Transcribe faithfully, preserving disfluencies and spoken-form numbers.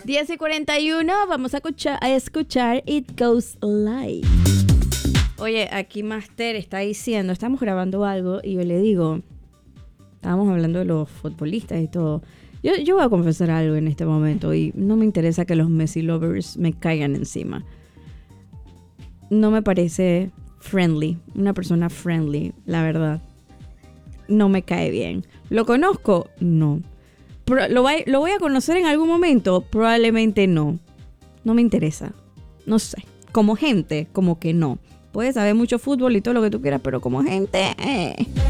diez y cuarenta y uno, vamos a escuchar, a escuchar It Goes Live. Oye, aquí Master está diciendo, estamos grabando algo y yo le digo, estábamos hablando de los futbolistas y todo. Yo, yo voy a confesar algo en este momento y no me interesa que los Messi lovers me caigan encima. No me parece friendly, una persona friendly, la verdad. No me cae bien. ¿Lo conozco? No. Pro- ¿Lo, va- ¿Lo voy a conocer en algún momento? Probablemente no. No me interesa. No sé. Como gente, como que no. Puedes saber mucho fútbol y todo lo que tú quieras, pero como gente... Eh.